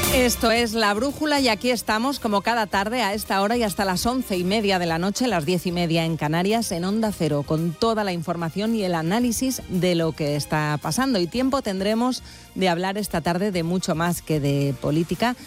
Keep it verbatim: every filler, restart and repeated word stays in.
Esto es La Brújula y aquí estamos como cada tarde a esta hora y hasta las once y media de la noche, las diez y media en Canarias, en Onda Cero, con toda la información y el análisis de lo que está pasando. Y tiempo tendremos de hablar esta tarde de mucho más que de política,